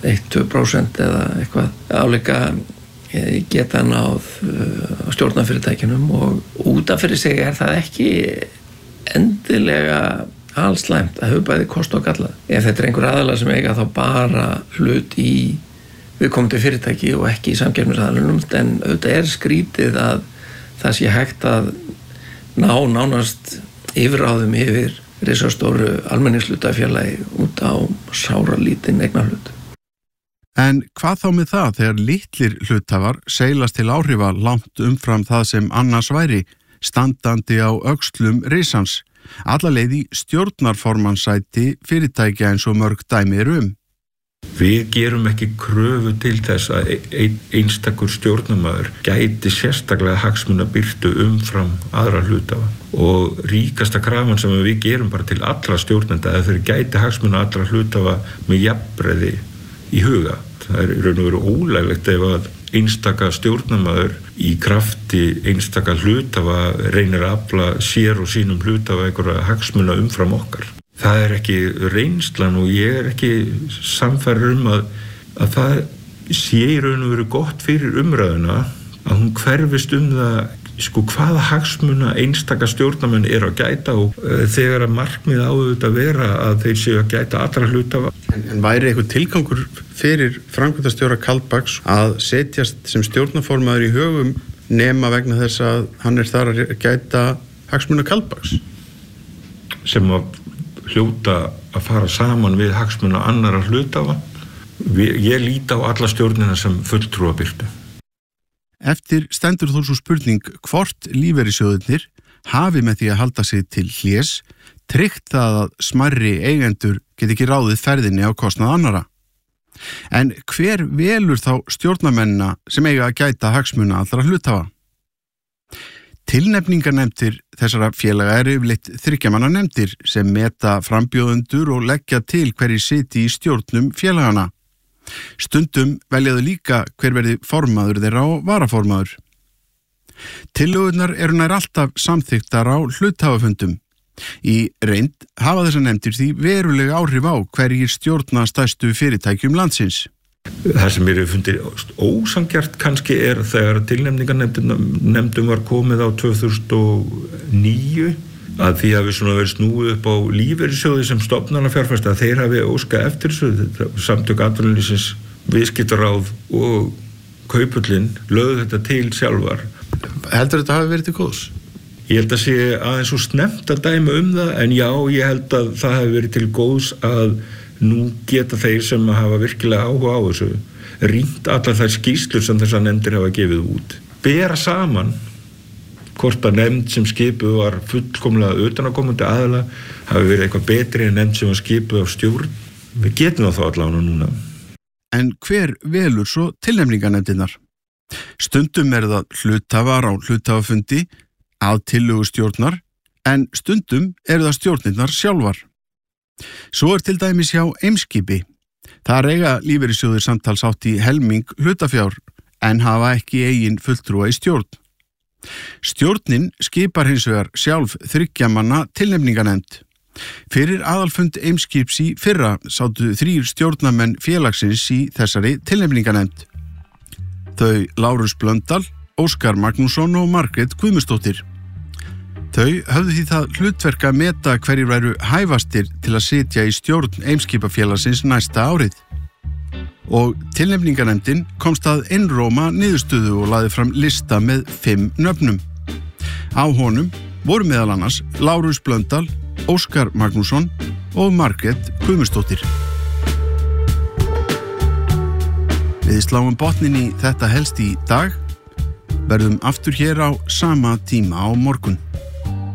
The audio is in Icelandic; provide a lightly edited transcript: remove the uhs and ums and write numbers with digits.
1-2% eða eitthvað álíka geta náð stjórnarfyrirtækjunum og út af fyrir sig það ekki endilega allslæmt að hafa bæði kost og galla. Ef þetta einhver aðalar sem eiga þá bara hlut í viðkomandi fyrirtæki og ekki í samkeppnisaðilunum, en auðvitað skrítið að það sé hægt að ná nánast yfirráðum yfir risastóru almenningshlutafélagi út á sáralítinn eignarhlut. En hvað þá með það þegar litlir hluthafar seilast til áhrifa langt umfram það sem annars væri, standandi á öxlum risans, alla leið í stjórnarformannsæti fyrirtækja eins og mörg dæmi Við gerum ekki kröfu til þess að einstakur stjórnarmaður gæti sérstaklega hagsmunabirtu umfram aðra hluthafa og ríkasta krafan sem við gerum bara til allra stjórnenda að þeir gæti hagsmuna allra hluthafa með jafnræði í huga. Það í raun og veru ólæglegt ef að einstaka stjórnarmaður í krafti einstaka hluthafa reynir að afla sér og sínum hluthafa einhverja hagsmuna umfram okkar. Það ekki reynslan og ég ekki sannfærður að það sé í raun og veru gott fyrir umræðuna að hún hverfist það hvaða hagsmuna einstaka stjórnarmenn að gæta og þegar að markmið á þetta vera að þeir séu að gæta allra hluthafa. En væri eitthvað tilgangur fyrir framkvæmdastjóra Kaldbaks að setjast sem stjórnarformaður í högum nema vegna þess að hann þar að gæta hagsmuna Kaldbaks? Sem að hljóta að fara saman við hagsmuna annarra hluthafa. Ég lít á alla stjórnina sem fulltrúabirtu. Eftir stendur þó svo spurning hvort lífeyrissjóðirnir hafi með því að halda sig til hlés tryggt það að smærri eigendur get ekki ráðið ferðinni á kostnað annarra. En hver velur þá stjórnarmennina sem eiga að gæta hagsmuna allra hluthafa? Tilnefningarnefndir þessara félaga yfirleitt 3 manna nefndir sem meta frambjóðendur og leggja til hverjir siti í stjórnum félagana. Stundum veljaðu líka hver verði formaður þeirra og varaformaður. Tillögurnar nær alltaf samþykktar á hluthafafundum. Í reynd hafa þessar nefndir því verulega áhrif á hverjir stjórna stærstu fyrirtækjum landsins. Það sem mér hefur fundið ósanngjarnt kannski þegar tilnefningarnefndum var komið á 2009 að því hafi svona verið snúið upp á lífeyrissjóði sem stofnanafjárfesta að þeir hafi óskað eftir þessu. Samtök atvinnulífsins, viðskiptaráð og Kauphöllin lögðu þetta til sjálfar. Heldur þetta hafi verið til góðs? Ég held að sé aðeins svo snemmt að dæma það, en já, ég held að það hafi verið til góðs að nú geta þeir sem hafa virkilega áhuga á þessu rýnt allar þær skýrslur sem þessar nefndir hafa gefið út. Bera saman hvort að nefnd sem skipuð var fullkomlega utanaðkomandi aðila hafi verið eitthvað betri en nefnd sem var skipuð af stjórn. Við getum það þá allavega núna. En hver velur svo tilnefningarnefndirnar? Stundum það hluthafar á hluthafafundi að tillögu stjórnar, en stundum það stjórnirnar sjálfar. Svo til dæmis hjá Eimskipi. Þar eiga lífeyrissjóðir samtals átt í helming hlutafjár en hafa ekki eigin fulltrúa í stjórn. Stjórnin skipar hins vegar sjálf 3 manna tilnefningarnefnd. Fyrir aðalfund Eimskips í fyrra sátu 3 stjórnarmenn félagsins í þessari tilnefningarnefnd. Þau Lárus Blöndal, Óskar Magnússon og Margrét Guðmundsdóttir. Þau höfðu því það hlutverk að meta hverjir væru hæfastir til að sitja í stjórn Eimskipafélagsins næsta árið. Og tilnefningarnefndin komst að einróma niðurstöðu og lagði fram lista með 5 nöfnum. Á honum voru meðal annars Lárus Blöndal, Óskar Magnússon og Margrét Guðmundsdóttir. Við sláum botnin í þetta helst í dag, verðum aftur hér á sama tíma á morgun.